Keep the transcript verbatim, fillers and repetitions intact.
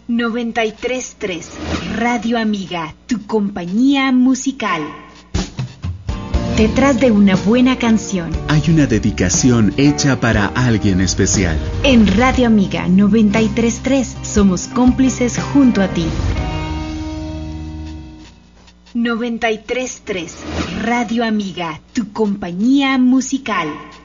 noventa y tres punto tres Radio Amiga, tu compañía musical. Detrás de una buena canción hay una dedicación hecha para alguien especial. En Radio Amiga noventa y tres punto tres somos cómplices junto a ti. noventa y tres punto tres Radio Amiga, tu compañía musical.